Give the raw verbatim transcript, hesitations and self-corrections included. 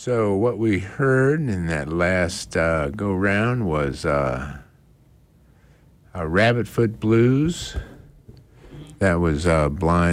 So what we heard in that last uh, go round was uh, uh, Rabbit Foot Blues. That was uh, Blind